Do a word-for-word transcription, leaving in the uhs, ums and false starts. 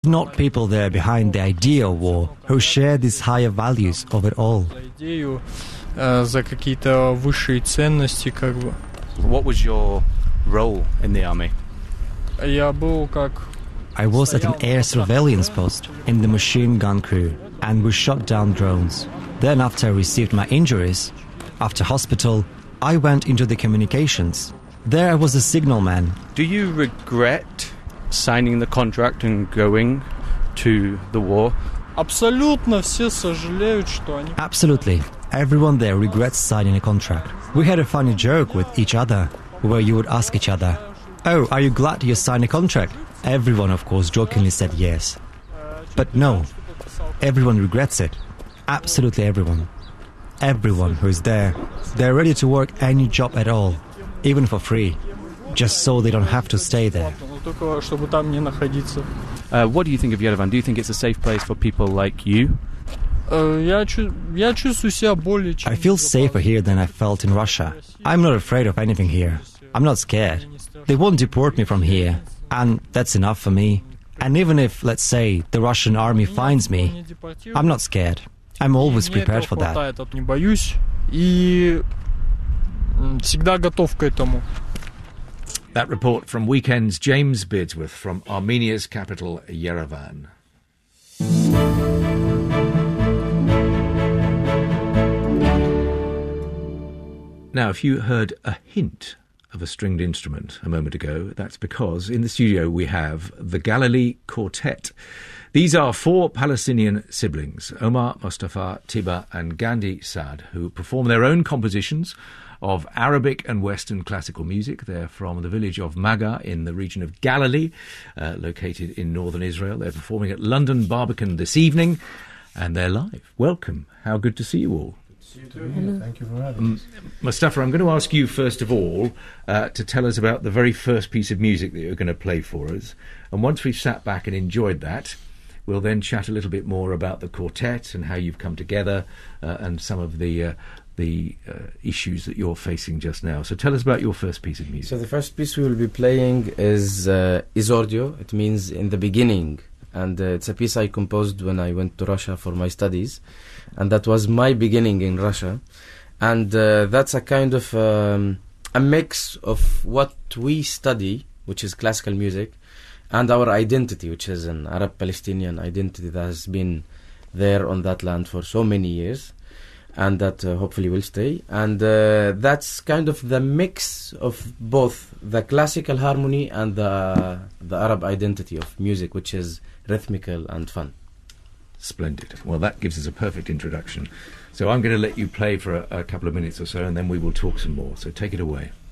not people there behind the idea of war who share these higher values of it all. За какие-то высшие ценности, как бы. What was your role in the army? Я был как. I was at an air surveillance post in the machine gun crew, and we shot down drones. Then, after I received my injuries, after hospital, I went into the communications. There I was a signalman. Do you regret signing the contract and going to the war? Абсолютно все сожалеют, что они. Absolutely. Everyone there regrets signing a contract. We had a funny joke with each other, where you would ask each other, "Oh, are you glad you signed a contract?" Everyone, of course, jokingly said yes. But no, everyone regrets it. Absolutely everyone. Everyone who is there, they're ready to work any job at all, even for free, just so they don't have to stay there. Uh, what do you think of Yerevan? Do you think it's a safe place for people like you? I feel safer here than I felt in Russia. I'm not afraid of anything here. I'm not scared. They won't deport me from here, and that's enough for me. And even if, let's say, the Russian army finds me, I'm not scared. I'm always prepared for that. That report from Weekend's James Bidsworth from Armenia's capital, Yerevan. Now, if you heard a hint of a stringed instrument a moment ago, that's because in the studio we have the Galilee Quartet. These are four Palestinian siblings, Omar, Mustafa, Tiba and Gandhi Saad, who perform their own compositions of Arabic and Western classical music. They're from the village of Maga in the region of Galilee, uh, located in northern Israel. They're performing at London Barbican this evening, and they're live. Welcome. How good to see you all. Thank you for having us. Um, Mustafa, I'm going to ask you first of all uh, to tell us about the very first piece of music that you're going to play for us. And once we've sat back and enjoyed that, we'll then chat a little bit more about the quartet and how you've come together uh, and some of the uh, the uh, issues that you're facing just now. So tell us about your first piece of music. So the first piece we will be playing is uh, Esordio. It means in the beginning. And uh, it's a piece I composed when I went to Russia for my studies. And that was my beginning in Russia. And uh, that's a kind of um, a mix of what we study, which is classical music, and our identity, which is an Arab-Palestinian identity that has been there on that land for so many years, and that uh, hopefully will stay. And uh, that's kind of the mix of both the classical harmony and the, the Arab identity of music, which is rhythmical and fun. Splendid. Well, that gives us a perfect introduction. So I'm going to let you play for a, a couple of minutes or so, and then we will talk some more. So take it away.